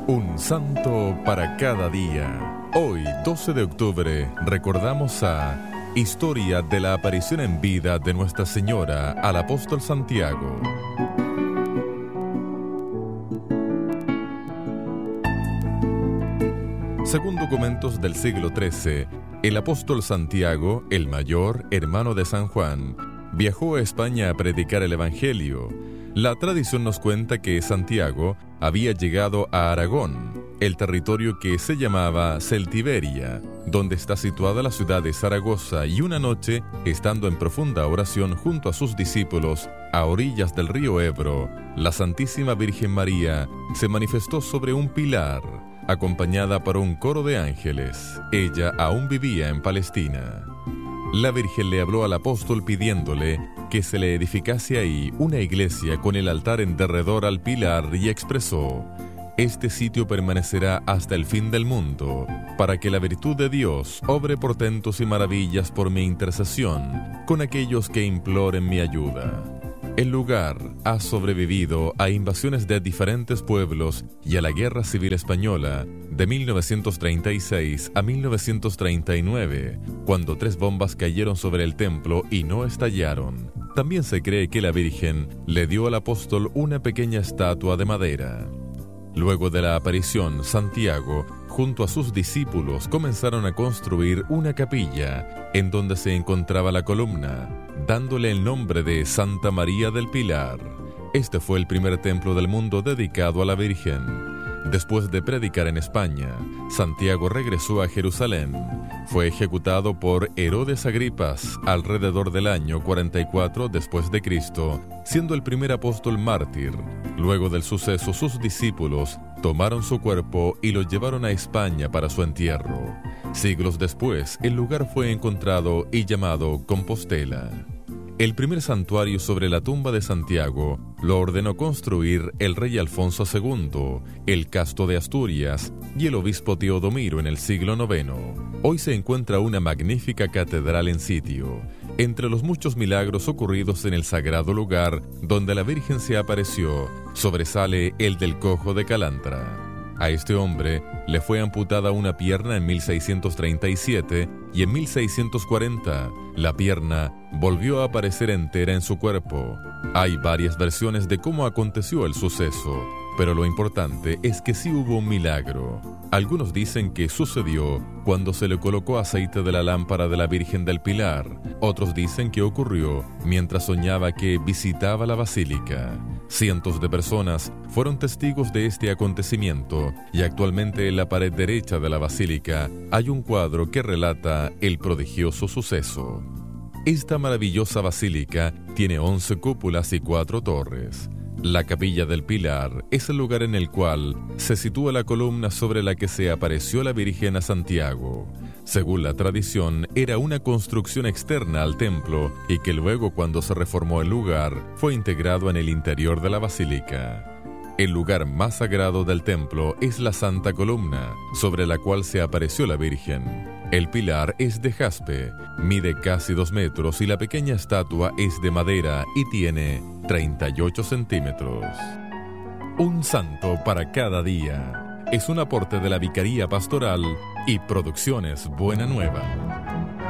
Un santo para cada día. Hoy, 12 de octubre, recordamos a Historia de la aparición en vida de Nuestra Señora al apóstol Santiago. Según documentos del siglo XIII, el apóstol Santiago, el mayor, hermano de San Juan, viajó a España a predicar el Evangelio. La tradición nos cuenta que Santiago había llegado a Aragón, el territorio que se llamaba Celtiberia, donde está situada la ciudad de Zaragoza, y una noche, estando en profunda oración junto a sus discípulos a orillas del río Ebro, la Santísima Virgen María se manifestó sobre un pilar, acompañada por un coro de ángeles. Ella aún vivía en Palestina. La Virgen le habló al apóstol pidiéndole que se le edificase ahí una iglesia con el altar en derredor al pilar y expresó: «Este sitio permanecerá hasta el fin del mundo, para que la virtud de Dios obre portentos y maravillas por mi intercesión con aquellos que imploren mi ayuda». El lugar ha sobrevivido a invasiones de diferentes pueblos y a la Guerra Civil Española de 1936 a 1939, cuando 3 bombas cayeron sobre el templo y no estallaron. También se cree que la Virgen le dio al apóstol una pequeña estatua de madera. Luego de la aparición, Santiago, junto a sus discípulos, comenzaron a construir una capilla en donde se encontraba la columna, dándole el nombre de Santa María del Pilar. Este fue el primer templo del mundo dedicado a la Virgen. Después de predicar en España, Santiago regresó a Jerusalén. Fue ejecutado por Herodes Agripas alrededor del año 44 después de Cristo, siendo el primer apóstol mártir. Luego del suceso, sus discípulos tomaron su cuerpo y lo llevaron a España para su entierro. Siglos después, el lugar fue encontrado y llamado Compostela. El primer santuario sobre la tumba de Santiago lo ordenó construir el rey Alfonso II, el Casto de Asturias y el obispo Teodomiro en el siglo IX. Hoy se encuentra una magnífica catedral en sitio. Entre los muchos milagros ocurridos en el sagrado lugar donde la Virgen se apareció, sobresale el del cojo de Calantra. A este hombre le fue amputada una pierna en 1637 y en 1640 la pierna volvió a aparecer entera en su cuerpo. Hay varias versiones de cómo aconteció el suceso, pero lo importante es que sí hubo un milagro. Algunos dicen que sucedió cuando se le colocó aceite de la lámpara de la Virgen del Pilar. Otros dicen que ocurrió mientras soñaba que visitaba la basílica. Cientos de personas fueron testigos de este acontecimiento y actualmente en la pared derecha de la basílica hay un cuadro que relata el prodigioso suceso. Esta maravillosa basílica tiene 11 cúpulas y 4 torres. La Capilla del Pilar es el lugar en el cual se sitúa la columna sobre la que se apareció la Virgen a Santiago. Según la tradición, era una construcción externa al templo y que luego, cuando se reformó el lugar, fue integrado en el interior de la basílica. El lugar más sagrado del templo es la Santa Columna, sobre la cual se apareció la Virgen. El pilar es de jaspe, mide casi 2 metros y la pequeña estatua es de madera y tiene 38 centímetros. Un santo para cada día. Es un aporte de la Vicaría Pastoral y Producciones Buena Nueva.